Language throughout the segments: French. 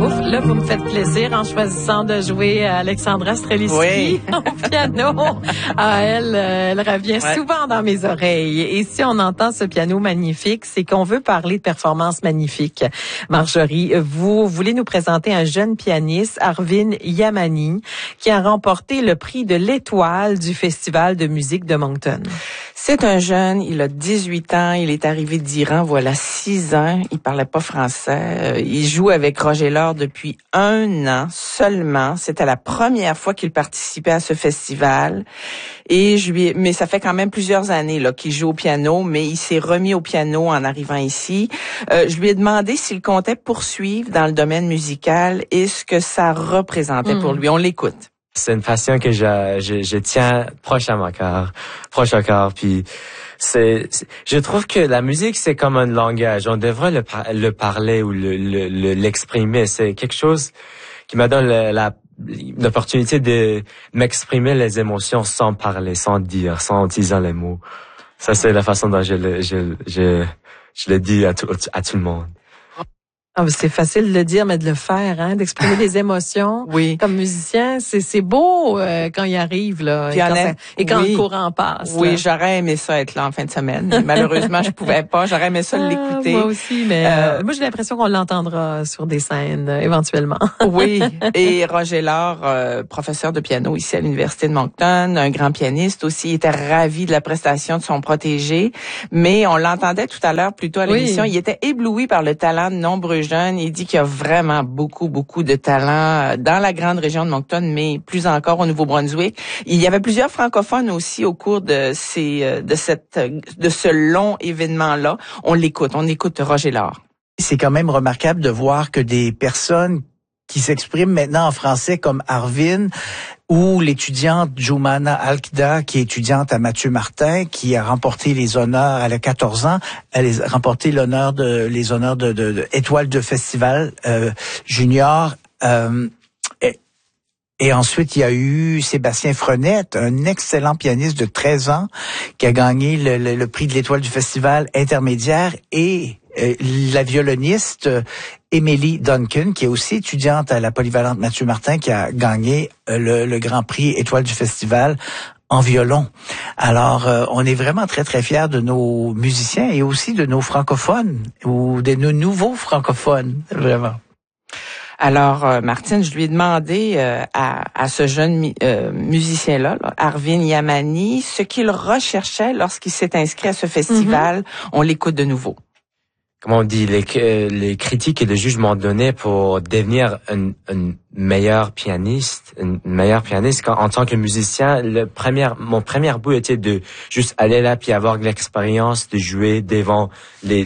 Ouf, là, vous me faites plaisir en choisissant de jouer à Alexandra Streliski au piano. Elle revient souvent dans mes oreilles. Et si on entend ce piano magnifique, c'est qu'on veut parler de performances magnifiques. Marjorie, vous voulez nous présenter un jeune pianiste, Arvin Yamani, qui a remporté le prix de l'Étoile du Festival de musique de Moncton. C'est un jeune, il a 18 ans, il est arrivé d'Iran, voilà 6 ans, il parlait pas français, il joue avec Roger Laure depuis 1 an seulement, c'était la première fois qu'il participait à ce festival et mais ça fait quand même plusieurs années là qu'il joue au piano, mais il s'est remis au piano en arrivant ici. Je lui ai demandé s'il comptait poursuivre dans le domaine musical et ce que ça représentait pour lui. On l'écoute. C'est une passion que je tiens proche à mon cœur, proche au cœur. Puis je trouve que la musique c'est comme un langage. On devrait le parler ou l'exprimer. C'est quelque chose qui me donne l'opportunité de m'exprimer les émotions sans parler, sans dire, sans utiliser les mots. Ça c'est la façon dont je le dis à tout le monde. Ah, c'est facile de le dire, mais de le faire, hein, d'exprimer les émotions. Oui. Comme musicien, c'est beau quand il arrive là, et quand le courant passe. Oui, là. j'aurais aimé ça être là en fin de semaine. Mais malheureusement, je pouvais pas. J'aurais aimé ça l'écouter. Moi aussi, mais moi j'ai l'impression qu'on l'entendra sur des scènes éventuellement. Oui. Et Roger Laure, professeur de piano ici à l'université de Moncton, un grand pianiste aussi, était ravi de la prestation de son protégé. Mais on l'entendait tout à l'heure, plutôt à l'émission, il était ébloui par le talent de nombreux jeune. Il dit qu'il y a vraiment beaucoup de talent dans la grande région de Moncton, mais plus encore au Nouveau-Brunswick. Il y avait plusieurs francophones aussi au cours de ce long événement-là. On écoute Roger Laure. C'est quand même remarquable de voir que des personnes qui s'expriment maintenant en français comme Arvin ou l'étudiante Joumana Alkida, qui est étudiante à Mathieu Martin, qui a remporté les honneurs, elle a 14 ans, elle a remporté les honneurs de Étoile de Festival junior. Et ensuite, il y a eu Sébastien Frenette, un excellent pianiste de 13 ans, qui a gagné le prix de l'Étoile du Festival intermédiaire, et la violoniste Emily Duncan, qui est aussi étudiante à la polyvalente Mathieu Martin, qui a gagné le Grand Prix Étoile du Festival en violon. Alors, on est vraiment très, très fiers de nos musiciens et aussi de nos francophones ou de nos nouveaux francophones, vraiment. Alors, Martine, je lui ai demandé à ce jeune musicien-là, Arvin Yamani, ce qu'il recherchait lorsqu'il s'est inscrit à ce festival. On l'écoute de nouveau. Comment on dit, les critiques et les juges m'ont donné pour devenir une meilleure pianiste, en tant que musicien. Mon premier but était de juste aller là puis avoir de l'expérience de jouer devant les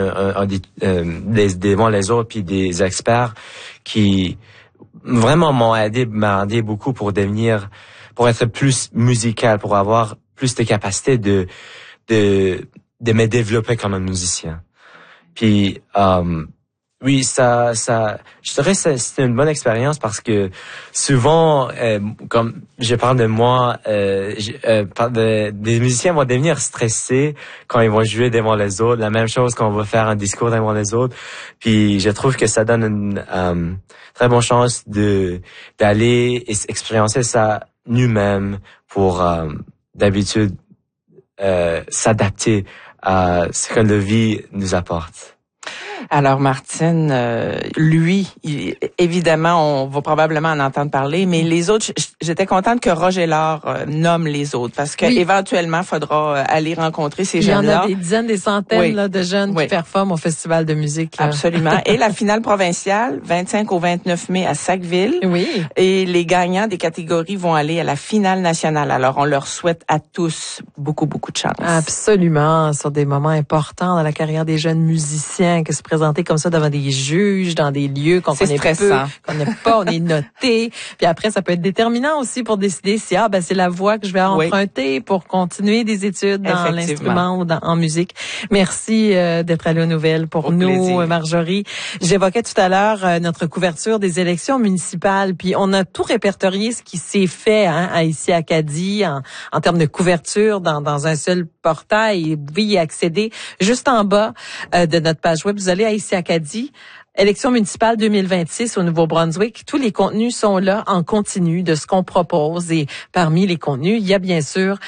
autres puis des experts qui vraiment m'ont aidé beaucoup pour être plus musical, pour avoir plus de capacité de me développer comme un musicien. Puis oui, je dirais que c'était une bonne expérience parce que souvent, comme je parle de moi, des musiciens vont devenir stressés quand ils vont jouer devant les autres. La même chose quand on va faire un discours devant les autres. Puis je trouve que ça donne une très bonne chance d'aller et expérimenter ça nous-mêmes pour d'habitude s'adapter à ce que la vie nous apporte. Alors Martine, lui, évidemment, on va probablement en entendre parler, mais les autres, j'étais contente que Roger Laure nomme les autres, parce que éventuellement, faudra aller rencontrer ces jeunes-là. Il y en a des dizaines, des centaines là, de jeunes qui performent au Festival de musique. Là. Absolument. Et la finale provinciale, 25 au 29 mai à Sackville. Oui. Et les gagnants des catégories vont aller à la finale nationale. Alors, on leur souhaite à tous beaucoup de chance. Absolument. Sur des moments importants dans la carrière des jeunes musiciens, que se présenter comme ça devant des juges, dans des lieux qu'on connaît peu, qu'on n'aime pas, on est noté. Puis après, ça peut être déterminant aussi pour décider si c'est la voie que je vais emprunter pour continuer des études dans l'instrument ou en musique. Merci d'être allé aux nouvelles pour nous, plaisir. Marjorie. J'évoquais tout à l'heure notre couverture des élections municipales, puis on a tout répertorié ce qui s'est fait ici à Acadie en termes de couverture dans un seul portail. Vous pouvez y accéder juste en bas de notre page web. Vous allez à Ici Acadie Élection municipale 2026 au Nouveau-Brunswick, tous les contenus sont là en continu de ce qu'on propose. Et parmi les contenus, il y a bien sûr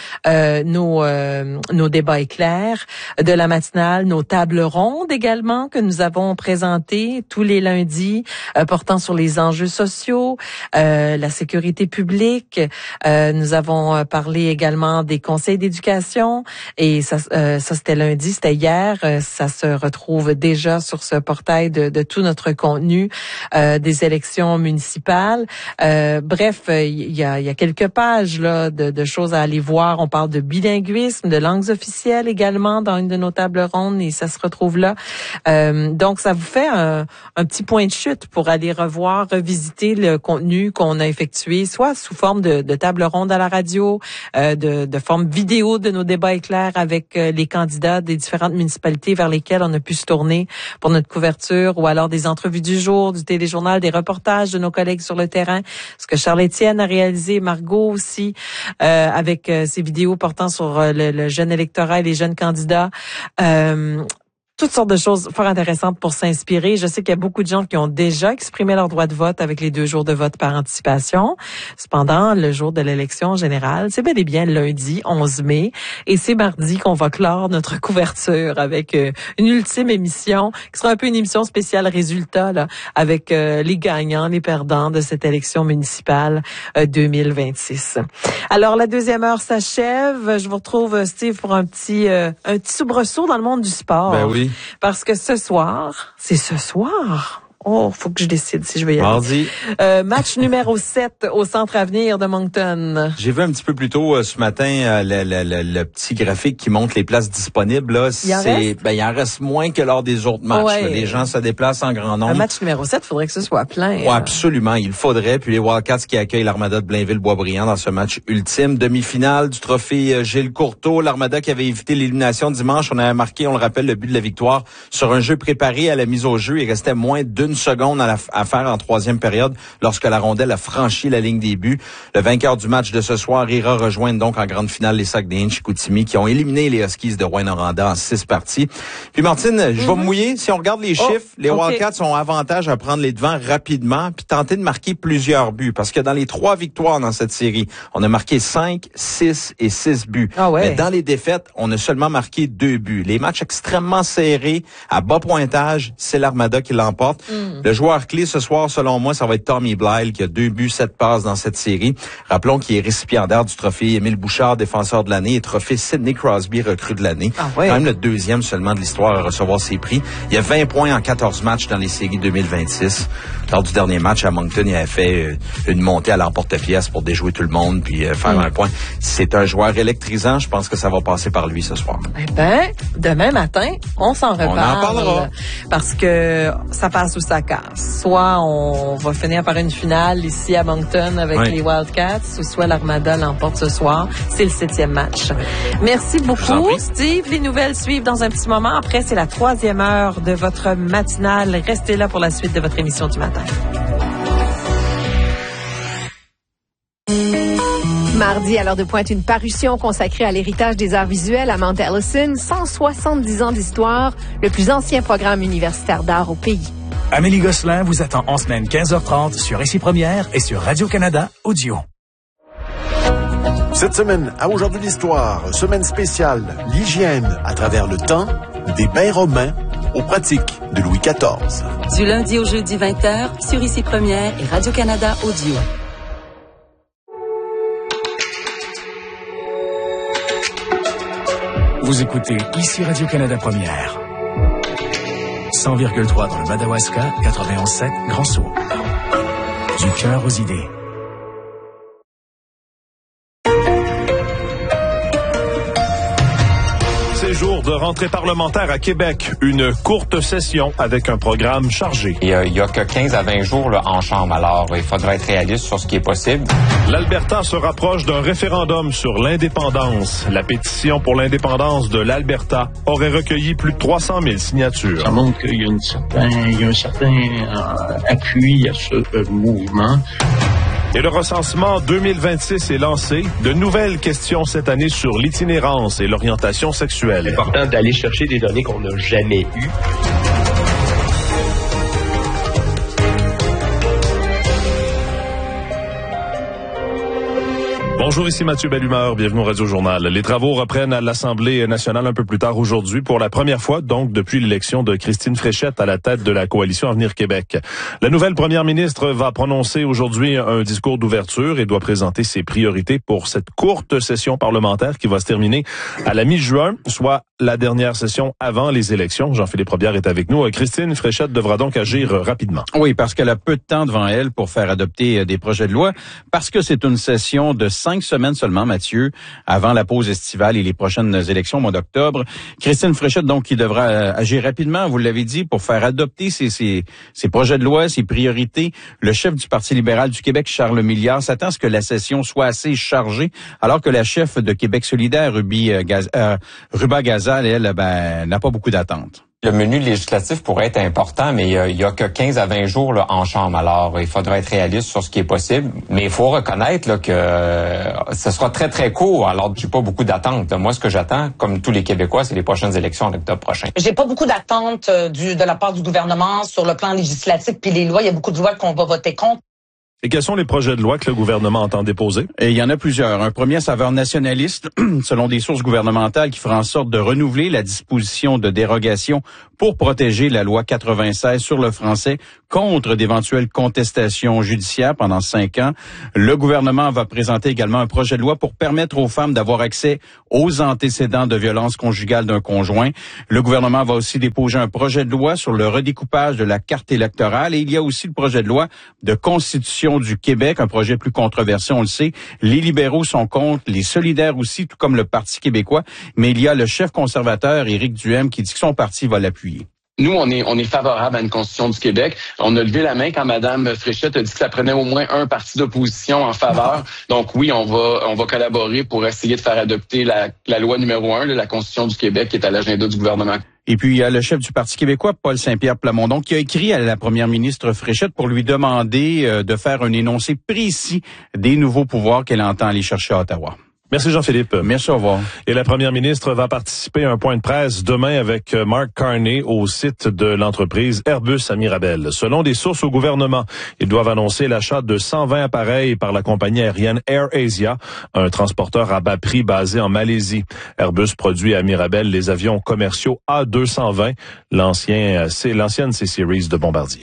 nos débats éclairs de la matinale, nos tables rondes également que nous avons présentées tous les lundis, portant sur les enjeux sociaux, la sécurité publique. Nous avons parlé également des conseils d'éducation. Et ça c'était lundi, c'était hier. Ça se retrouve déjà sur ce portail de tout notre contenu des élections municipales. Bref, il y a quelques pages là de choses à aller voir. On parle de bilinguisme, de langues officielles également dans une de nos tables rondes et ça se retrouve là. Donc, ça vous fait un petit point de chute pour aller revisiter le contenu qu'on a effectué, soit sous forme de table ronde à la radio, de forme vidéo de nos débats éclairs avec les candidats des différentes municipalités vers lesquelles on a pu se tourner pour notre couverture, ou alors des entrevues du jour, du téléjournal, des reportages de nos collègues sur le terrain, ce que Charles-Étienne a réalisé, Margot aussi, avec ses vidéos portant sur le jeune électorat et les jeunes candidats. Toutes sortes de choses fort intéressantes pour s'inspirer. Je sais qu'il y a beaucoup de gens qui ont déjà exprimé leur droit de vote avec les 2 jours de vote par anticipation. Cependant, le jour de l'élection générale, c'est bel et bien lundi 11 mai. Et c'est mardi qu'on va clore notre couverture avec une ultime émission qui sera un peu une émission spéciale résultat là, avec les gagnants, les perdants de cette élection municipale 2026. Alors, la deuxième heure s'achève. Je vous retrouve, Steve, pour un petit soubresaut dans le monde du sport. Ben oui. Parce que c'est ce soir. Oh, faut que je décide si je vais y aller. Mardi. Match numéro 7 au Centre Avenir de Moncton. J'ai vu un petit peu plus tôt ce matin le petit graphique qui montre les places disponibles. Là, il en reste moins que lors des autres matchs. Ouais. Là. Les gens se déplacent en grand nombre. Un match numéro 7, faudrait que ce soit plein. Ouais, absolument, il faudrait. Puis les Wildcats qui accueillent l'Armada de Blainville-Boisbriand dans ce match ultime. Demi-finale du trophée Gilles Courteau. L'Armada qui avait évité l'élimination dimanche. On avait marqué, on le rappelle, le but de la victoire sur un jeu préparé à la mise au jeu. Il restait moins d'une seconde à faire en troisième période lorsque la rondelle a franchi la ligne des buts. Le vainqueur du match de ce soir ira rejoindre donc en grande finale les Saguenay-Chicoutimi qui ont éliminé les Huskies de Rouyn-Noranda en 6 parties. Puis Martine, je vais me mouiller. Si on regarde les chiffres, les Wildcats ont avantage à prendre les devants rapidement puis tenter de marquer plusieurs buts parce que dans les 3 victoires dans cette série, on a marqué 5, 6 et 6 buts. Ah ouais. Mais dans les défaites, on a seulement marqué 2 buts. Les matchs extrêmement serrés, à bas pointage, c'est l'Armada qui l'emporte. Le joueur clé ce soir, selon moi, ça va être Tommy Blyle, qui a 2 buts, 7 passes dans cette série. Rappelons qu'il est récipiendaire du trophée Émile Bouchard, défenseur de l'année, et trophée Sidney Crosby, recrue de l'année. Ah ouais. Quand même le 2e seulement de l'histoire à recevoir ces prix. Il y a 20 points en 14 matchs dans les séries 2026. Lors du dernier match à Moncton, il avait fait une montée à l'emporte-pièce pour déjouer tout le monde puis faire un point. C'est un joueur électrisant. Je pense que ça va passer par lui ce soir. Eh ben, demain matin, on s'en reparle. On en parlera. Parce que ça passe ou ça casse. Soit on va finir par une finale ici à Moncton avec les Wildcats, ou soit l'Armada l'emporte ce soir. C'est le 7e match. Merci beaucoup, Steve. Les nouvelles suivent dans un petit moment. Après, c'est la 3e heure de votre matinale. Restez là pour la suite de votre émission du matin. Mardi, à l'heure de pointe, une parution consacrée à l'héritage des arts visuels à Mount Allison. 170 ans d'histoire, le plus ancien programme universitaire d'art au pays. Amélie Gosselin vous attend en semaine 15h30 sur Ici Première et sur Radio-Canada Audio. Cette semaine, à Aujourd'hui l'Histoire, semaine spéciale, l'hygiène à travers le temps, des bains romains aux pratiques de Louis XIV. Du lundi au jeudi 20h sur Ici Première et Radio-Canada Audio. Vous écoutez Ici Radio-Canada Première. 100,3 dans le Madawaska, 91,7 Grand-Sault. Du cœur aux idées. Jour de rentrée parlementaire à Québec. Une courte session avec un programme chargé. Il y a que 15 à 20 jours là, en chambre, alors il faudra être réaliste sur ce qui est possible. L'Alberta se rapproche d'un référendum sur l'indépendance. La pétition pour l'indépendance de l'Alberta aurait recueilli plus de 300 000 signatures. Ça montre qu'il y a un certain appui à ce mouvement. Et le recensement 2026 est lancé. De nouvelles questions cette année sur l'itinérance et l'orientation sexuelle. C'est important d'aller chercher des données qu'on n'a jamais eues. Bonjour, ici Mathieu Bellumeur, bienvenue au Radio Journal. Les travaux reprennent à l'Assemblée nationale un peu plus tard aujourd'hui pour la première fois, donc depuis l'élection de Christine Fréchette à la tête de la coalition Avenir Québec. La nouvelle première ministre va prononcer aujourd'hui un discours d'ouverture et doit présenter ses priorités pour cette courte session parlementaire qui va se terminer à la mi-juin, soit la dernière session avant les élections. Jean-Philippe Robillard est avec nous. Christine Fréchette devra donc agir rapidement. Oui, parce qu'elle a peu de temps devant elle pour faire adopter des projets de loi, parce que c'est une session de 5 semaines seulement, Mathieu, avant la pause estivale et les prochaines élections au mois d'octobre. Christine Fréchette, donc, qui devra agir rapidement, vous l'avez dit, pour faire adopter ses projets de loi, ses priorités. Le chef du Parti libéral du Québec, Charles Milliard, s'attend à ce que la session soit assez chargée, alors que la chef de Québec solidaire, Ruba Gazal, elle, n'a pas beaucoup d'attentes. Le menu législatif pourrait être important, mais il y a que 15 à 20 jours là, en chambre. Alors, il faudra être réaliste sur ce qui est possible. Mais il faut reconnaître là, que ce sera très, très court. Alors, j'ai pas beaucoup d'attentes. Moi, ce que j'attends, comme tous les Québécois, c'est les prochaines élections en octobre prochain. J'ai pas beaucoup d'attentes de la part du gouvernement sur le plan législatif puis les lois. Il y a beaucoup de lois qu'on va voter contre. Et quels sont les projets de loi que le gouvernement entend déposer? Et il y en a plusieurs. Un premier à saveur nationaliste, selon des sources gouvernementales, qui fera en sorte de renouveler la disposition de dérogation pour protéger la loi 96 sur le français contre d'éventuelles contestations judiciaires pendant 5 ans. Le gouvernement va présenter également un projet de loi pour permettre aux femmes d'avoir accès aux antécédents de violence conjugale d'un conjoint. Le gouvernement va aussi déposer un projet de loi sur le redécoupage de la carte électorale. Et il y a aussi le projet de loi de constitution du Québec, un projet plus controversé, on le sait. Les libéraux sont contre, les solidaires aussi, tout comme le Parti québécois. Mais il y a le chef conservateur, Éric Duhaime, qui dit que son parti va l'appuyer. Nous, on est favorable à une constitution du Québec. On a levé la main quand Mme Fréchette a dit que ça prenait au moins un parti d'opposition en faveur. Donc oui, on va collaborer pour essayer de faire adopter la loi numéro 1, la constitution du Québec, qui est à l'agenda du gouvernement. Et puis, il y a le chef du Parti québécois, Paul Saint-Pierre Plamondon, qui a écrit à la première ministre Fréchette pour lui demander de faire un énoncé précis des nouveaux pouvoirs qu'elle entend aller chercher à Ottawa. Merci Jean-Philippe. Merci, au revoir. Et la première ministre va participer à un point de presse demain avec Mark Carney au site de l'entreprise Airbus à Mirabel. Selon des sources au gouvernement, ils doivent annoncer l'achat de 120 appareils par la compagnie aérienne AirAsia, un transporteur à bas prix basé en Malaisie. Airbus produit à Mirabel les avions commerciaux A220, l'ancienne C-Series de Bombardier.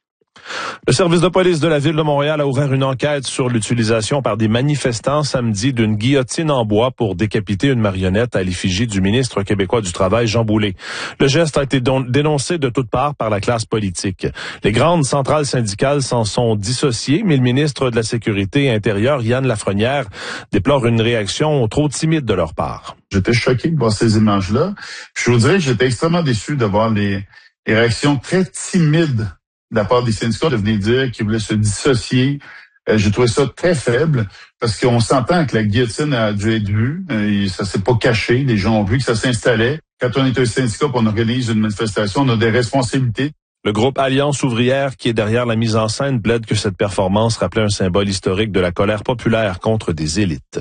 Le service de police de la Ville de Montréal a ouvert une enquête sur l'utilisation par des manifestants samedi d'une guillotine en bois pour décapiter une marionnette à l'effigie du ministre québécois du Travail, Jean Boulet. Le geste a été dénoncé de toutes parts par la classe politique. Les grandes centrales syndicales s'en sont dissociées, mais le ministre de la Sécurité intérieure, Yann Lafrenière, déplore une réaction trop timide de leur part. J'étais choqué de voir ces images-là. Je vous dirais que j'étais extrêmement déçu de voir les réactions très timides de la part des syndicats de venir dire qu'ils voulaient se dissocier. J'ai trouvé ça très faible parce qu'on s'entend que la guillotine a dû être vue. Ça s'est pas caché. Les gens ont vu que ça s'installait. Quand on est un syndicat et on organise une manifestation, on a des responsabilités. Le groupe Alliance ouvrière, qui est derrière la mise en scène, plaide que cette performance rappelait un symbole historique de la colère populaire contre des élites.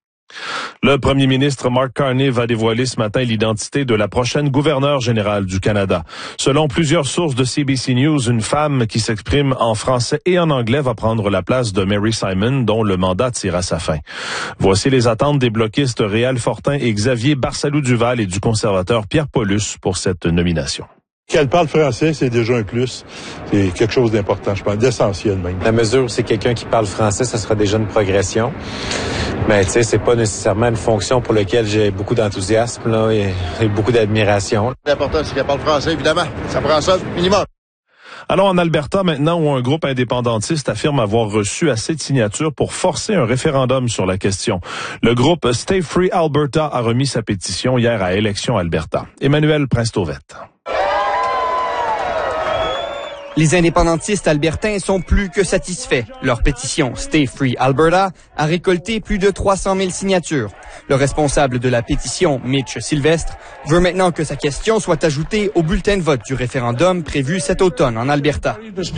Le premier ministre Mark Carney va dévoiler ce matin l'identité de la prochaine gouverneure générale du Canada. Selon plusieurs sources de CBC News, une femme qui s'exprime en français et en anglais va prendre la place de Mary Simon, dont le mandat tire à sa fin. Voici les attentes des bloquistes Réal Fortin et Xavier Barsalou-Duval et du conservateur Pierre Paulus pour cette nomination. Qu'elle parle français, c'est déjà un plus. C'est quelque chose d'important, je pense, d'essentiel même. La mesure où c'est quelqu'un qui parle français, ça sera déjà une progression. Mais tu sais, c'est pas nécessairement une fonction pour laquelle j'ai beaucoup d'enthousiasme là, et beaucoup d'admiration. L'important, c'est qu'elle parle français, évidemment. Ça prend ça minimum. Alors en Alberta maintenant, où un groupe indépendantiste affirme avoir reçu assez de signatures pour forcer un référendum sur la question. Le groupe Stay Free Alberta a remis sa pétition hier à Élections Alberta. Emmanuel Prince-Tauvette. Les indépendantistes albertains sont plus que satisfaits. Leur pétition Stay Free Alberta a récolté plus de 300 000 signatures. Le responsable de la pétition, Mitch Sylvestre, veut maintenant que sa question soit ajoutée au bulletin de vote du référendum prévu cet automne en Alberta.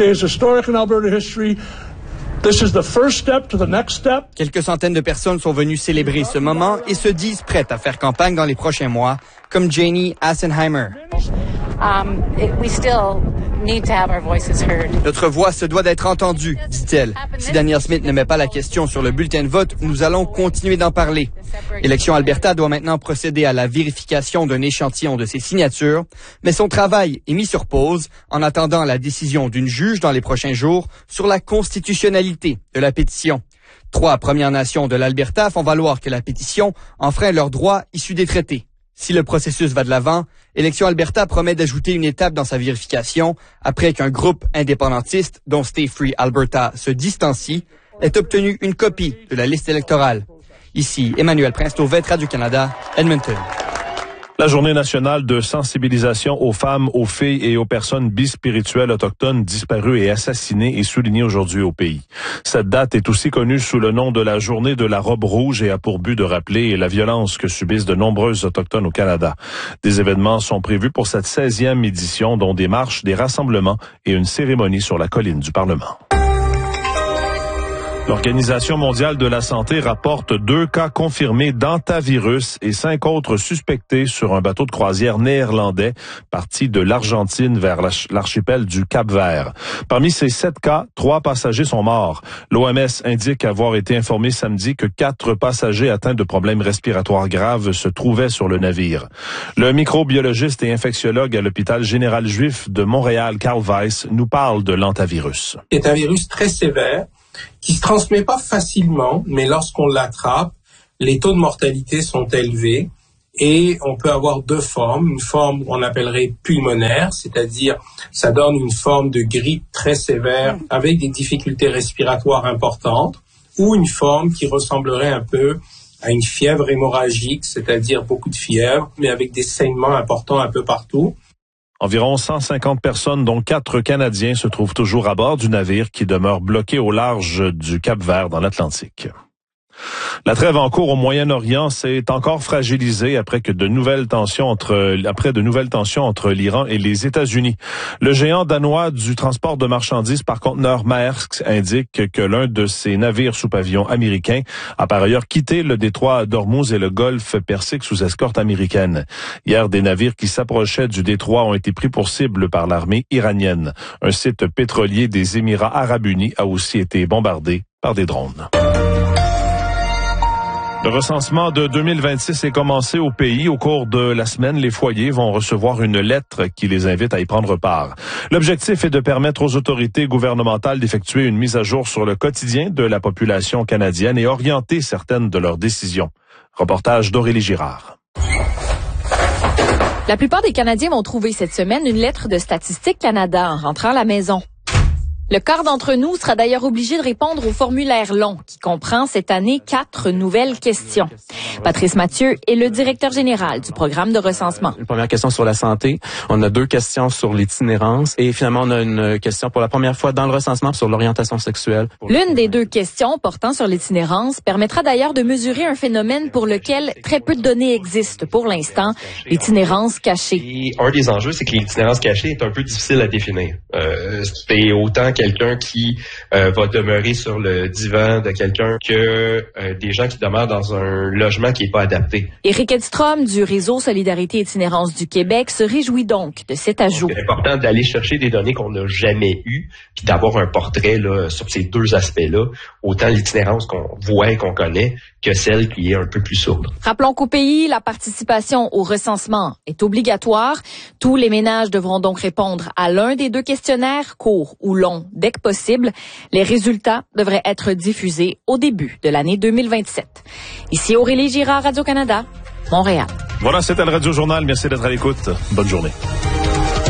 Quelques centaines de personnes sont venues célébrer ce moment et se disent prêtes à faire campagne dans les prochains mois, comme Janie Assenheimer. Notre voix se doit d'être entendue, dit-elle. Si Danielle Smith ne met pas la question sur le bulletin de vote, nous allons continuer d'en parler. Élections Alberta doit maintenant procéder à la vérification d'un échantillon de ses signatures, mais son travail est mis sur pause en attendant la décision d'une juge dans les prochains jours sur la constitutionnalité de la pétition. 3 Premières Nations de l'Alberta font valoir que la pétition enfreint leurs droits issus des traités. Si le processus va de l'avant, Élections Alberta promet d'ajouter une étape dans sa vérification après qu'un groupe indépendantiste, dont Stay Free Alberta se distancie, ait obtenu une copie de la liste électorale. Ici, Emmanuel Prince-Tauvette, Radio-Canada, Edmonton. La journée nationale de sensibilisation aux femmes, aux filles et aux personnes bispirituelles autochtones disparues et assassinées est soulignée aujourd'hui au pays. Cette date est aussi connue sous le nom de la journée de la robe rouge et a pour but de rappeler la violence que subissent de nombreuses autochtones au Canada. Des événements sont prévus pour cette 16e édition, dont des marches, des rassemblements et une cérémonie sur la colline du Parlement. L'Organisation mondiale de la santé rapporte 2 cas confirmés d'hantavirus et 5 autres suspectés sur un bateau de croisière néerlandais parti de l'Argentine vers l'archipel du Cap-Vert. Parmi ces 7 cas, 3 passagers sont morts. L'OMS indique avoir été informé samedi que 4 passagers atteints de problèmes respiratoires graves se trouvaient sur le navire. Le microbiologiste et infectiologue à l'hôpital général juif de Montréal, Carl Weiss, nous parle de l'hantavirus. C'est un virus très sévère qui se transmet pas facilement, mais lorsqu'on l'attrape, les taux de mortalité sont élevés et on peut avoir 2 formes. Une forme qu'on appellerait pulmonaire, c'est-à-dire ça donne une forme de grippe très sévère avec des difficultés respiratoires importantes, ou une forme qui ressemblerait un peu à une fièvre hémorragique, c'est-à-dire beaucoup de fièvre, mais avec des saignements importants un peu partout. Environ 150 personnes, dont 4 Canadiens, se trouvent toujours à bord du navire qui demeure bloqué au large du Cap-Vert dans l'Atlantique. La trêve en cours au Moyen-Orient s'est encore fragilisée après de nouvelles tensions entre l'Iran et les États-Unis. Le géant danois du transport de marchandises par conteneur Maersk indique que l'un de ses navires sous pavillon américain a par ailleurs quitté le détroit d'Ormuz et le golfe Persique sous escorte américaine. Hier, des navires qui s'approchaient du détroit ont été pris pour cible par l'armée iranienne. Un site pétrolier des Émirats arabes unis a aussi été bombardé par des drones. Le recensement de 2026 est commencé au pays. Au cours de la semaine, les foyers vont recevoir une lettre qui les invite à y prendre part. L'objectif est de permettre aux autorités gouvernementales d'effectuer une mise à jour sur le quotidien de la population canadienne et orienter certaines de leurs décisions. Reportage d'Aurélie Girard. La plupart des Canadiens vont trouver cette semaine une lettre de Statistique Canada en rentrant à la maison. Le quart d'entre nous sera d'ailleurs obligé de répondre au formulaire long qui comprend cette année 4 nouvelles questions. Patrice Mathieu est le directeur général du programme de recensement. Une première question sur la santé. On a 2 questions sur l'itinérance et finalement on a une question pour la première fois dans le recensement sur l'orientation sexuelle. L'une des 2 questions portant sur l'itinérance permettra d'ailleurs de mesurer un phénomène pour lequel très peu de données existent pour l'instant, l'itinérance cachée. Et un des enjeux, c'est que l'itinérance cachée est un peu difficile à définir. C'est autant quelqu'un qui va demeurer sur le divan de quelqu'un que des gens qui demeurent dans un logement qui n'est pas adapté. Éric Edstrom du réseau Solidarité Itinérance du Québec se réjouit donc de cet ajout. C'est important d'aller chercher des données qu'on n'a jamais eues, puis d'avoir un portrait là, sur ces 2 aspects-là, autant l'itinérance qu'on voit et qu'on connaît que celle qui est un peu plus sourde. Rappelons qu'au pays, la participation au recensement est obligatoire. Tous les ménages devront donc répondre à l'un des 2 questionnaires, court ou long, dès que possible. Les résultats devraient être diffusés au début de l'année 2027. Ici Aurélie Girard, Radio-Canada, Montréal. Voilà, c'était le Radio Journal. Merci d'être à l'écoute. Bonne journée.